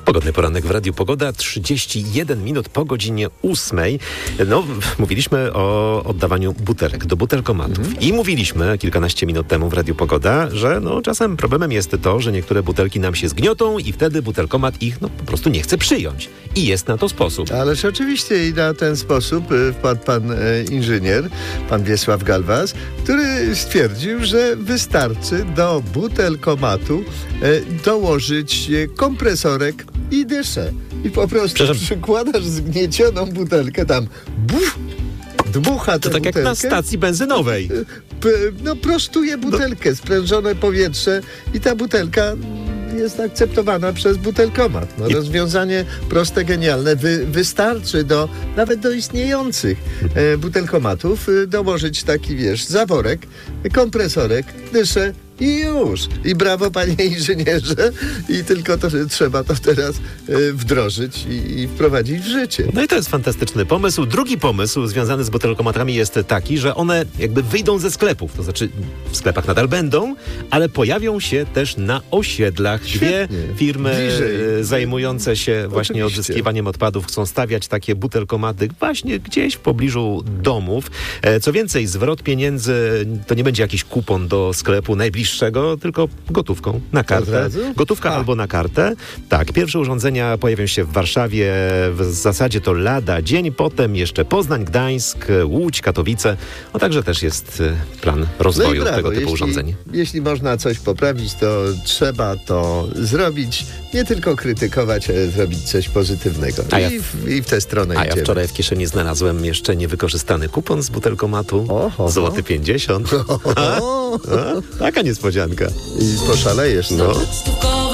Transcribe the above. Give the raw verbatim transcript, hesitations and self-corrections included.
Pogodny poranek w Radiu Pogoda, trzydzieści jeden minut po godzinie ósmej. No, mówiliśmy o oddawaniu butelek do butelkomatów. Mhm. I mówiliśmy kilkanaście minut temu w Radiu Pogoda, że no, czasem problemem jest to, że niektóre butelki nam się zgniotą i wtedy butelkomat ich no, po prostu nie chce przyjąć. I jest na to sposób. Ależ oczywiście i na ten sposób y, wpadł pan y, inżynier, pan Wiesław Galwas, który stwierdził, że wystarczy do butelkomatu y, dołożyć y, kompresorek i dyszę. I po prostu przykładasz zgniecioną butelkę tam, buf, dmucha tę To tak butelkę, jak na stacji benzynowej. P, no prostuje butelkę, sprężone powietrze i ta butelka jest akceptowana przez butelkomat. No, I... Rozwiązanie proste, genialne. Wy, wystarczy do, nawet do istniejących e, butelkomatów e, dołożyć taki, wiesz, zaworek, kompresorek, dyszę i już. I brawo, panie inżynierze. I tylko to, że trzeba to teraz e, wdrożyć i, i wprowadzić w życie. No i to jest fantastyczny pomysł. Drugi pomysł związany z butelkomatami jest taki, że one jakby wyjdą ze sklepów. To znaczy w sklepach nadal będą, ale pojawią się też na osiedlach. Dwie firmy Bliżej. zajmujące się właśnie Oczywiście. odzyskiwaniem odpadów chcą stawiać takie butelkomaty właśnie gdzieś w pobliżu domów. Co więcej, zwrot pieniędzy to nie będzie jakiś kupon do sklepu najbliższego, tylko tylko na kartę. Gotówka A. albo na kartę. Tak, pierwsze urządzenia pojawią się w Warszawie. W zasadzie to lada dzień, potem jeszcze Poznań, Gdańsk, Łódź, Katowice. No także też jest plan rozwoju no brawo, tego typu jeśli, urządzeń. Jeśli można coś poprawić, to trzeba to zrobić. Nie tylko krytykować, ale zrobić coś pozytywnego. A ja, I, w, I w tę stronę A idziemy. ja wczoraj w kieszeni znalazłem jeszcze niewykorzystany kupon z butelkomatu. Oho, złoty pięćdziesiąt. A, a, taka niespodzianka. I poszalejesz, no. no.